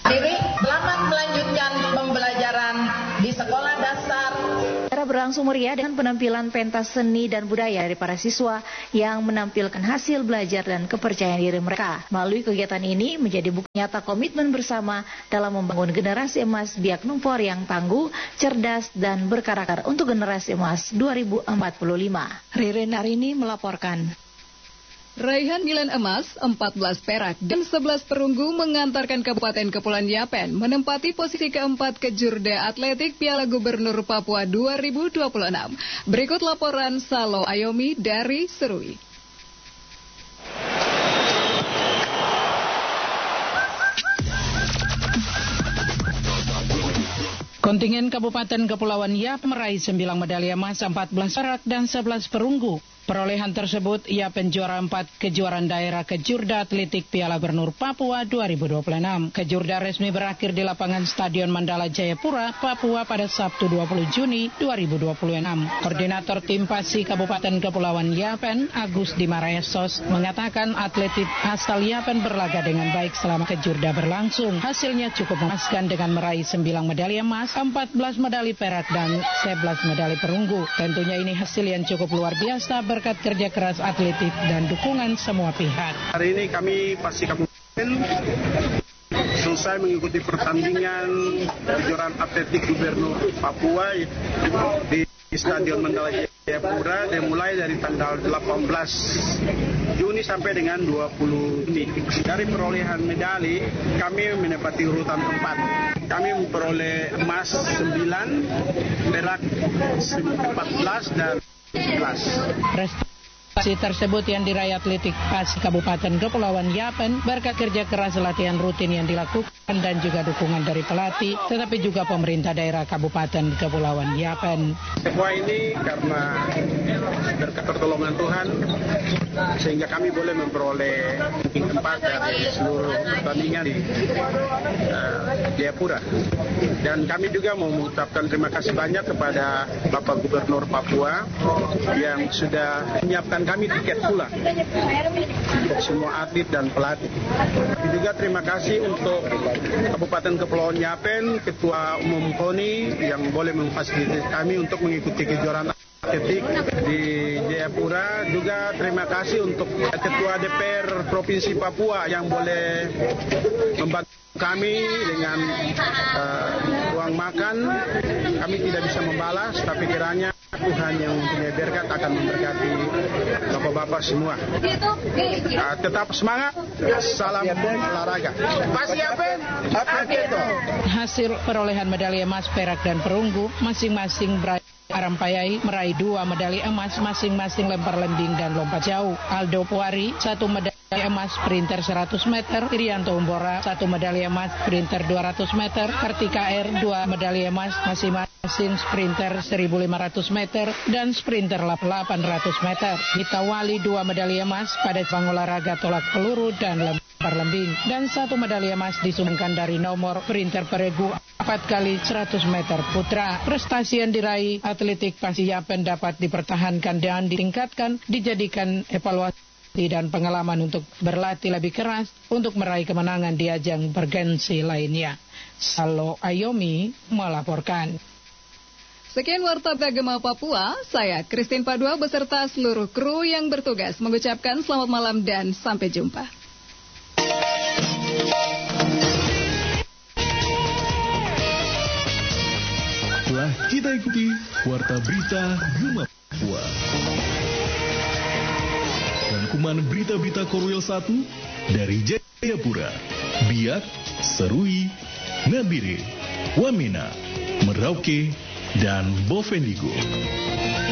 Diri, selamat melanjutkan pembelajaran di sekolah dasar. Berlangsung meriah dengan penampilan pentas seni dan budaya dari para siswa yang menampilkan hasil belajar dan kepercayaan diri mereka. Melalui kegiatan ini menjadi bukti nyata komitmen bersama dalam membangun generasi emas Biak Numfor yang tangguh, cerdas, dan berkarakter untuk generasi emas 2045. Ririn Arini melaporkan. Raihan 9 emas, 14 perak, dan 11 perunggu mengantarkan Kabupaten Kepulauan Yapen menempati posisi keempat Kejurda Atletik Piala Gubernur Papua 2026. Berikut laporan Salo Ayomi dari Serui. Kontingen Kabupaten Kepulauan Yapen meraih 9 medali emas, 14 perak, dan 11 perunggu. Perolehan tersebut ia penjuara 4 kejuaraan daerah Kejurda Atletik Piala Gubernur Papua 2026. Kejurda resmi berakhir di lapangan Stadion Mandala Jayapura, Papua pada Sabtu 20 Juni 2026. Koordinator tim PASI Kabupaten Kepulauan Yapen, Agus Dimaraesos, mengatakan atlet asal Yapen berlaga dengan baik selama Kejurda berlangsung. Hasilnya cukup memuaskan dengan meraih 9 medali emas, 14 medali perak, dan 11 medali perunggu. Tentunya ini hasil yang cukup luar biasa berkat kerja keras atletik dan dukungan semua pihak. Hari ini kami PASI Kabupaten selesai mengikuti pertandingan kejuaraan atletik Gubernur Papua di Stadion Mandala Jayapura dimulai dari tanggal 18 Juni sampai dengan 20 Juni. Dari perolehan medali kami menempati urutan 4. Kami memperoleh emas 9, perak 14 dan 11. Prestasi tersebut yang diraih atletik PASI Kabupaten Kepulauan Yapen berkat kerja keras latihan rutin yang dilakukan dan juga dukungan dari pelatih, tetapi juga pemerintah daerah Kabupaten Kepulauan Yapen. Semua ini karena berkat pertolongan Tuhan sehingga kami boleh memperoleh ranking 4 dari seluruh pertandingan di Jayapura. Dan kami juga mau mengucapkan terima kasih banyak kepada Bapak Gubernur Papua yang sudah menyiapkan kami tiket pulang untuk semua atlet dan pelatih. Juga terima kasih untuk Kabupaten Kepulauan Yapen, Ketua Umum KONI yang boleh memfasilitasi kami untuk mengikuti kejuaraan atletik di Jayapura. Juga terima kasih untuk Ketua DPR Provinsi Papua yang boleh membantu kami dengan uang makan. Kami tidak bisa membalas, tapi kiranya Tuhan yang mempunyai berkat akan memberkati bapak-bapak semua. Tetap semangat, salam olahraga. PASI Yapen, Hasil perolehan medali emas, perak, dan perunggu masing-masing Arampayai meraih 2 medali emas masing-masing lempar lembing dan lompat jauh. Aldo Puari 1 medali emas sprinter 100 meter, Irianto Umbora 1 medali emas sprinter 200 meter, Kartika R 2 medali emas masing-masing sprinter 1500 meter dan sprinter 800 meter. Gita Wali 2 medali emas pada cabang olahraga tolak peluru dan lempar lembing, dan 1 medali emas disumbangkan dari nomor sprinter peregu 4 kali 100 meter putra. Prestasi yang diraih atletik PASI Yapen dapat dipertahankan dan ditingkatkan, dijadikan evaluasi dan pengalaman untuk berlatih lebih keras untuk meraih kemenangan di ajang bergensi lainnya. Salo Ayomi melaporkan. Sekian Warta Beragama Papua, saya Christine Padua beserta seluruh kru yang bertugas mengucapkan selamat malam dan sampai jumpa. Telah kita ikuti Warta Berita Gema Papua. Rangkuman berita-berita Korwil 1 dari Jayapura, Biak, Serui, Nabire, Wamena, Merauke, dan Bovendigul.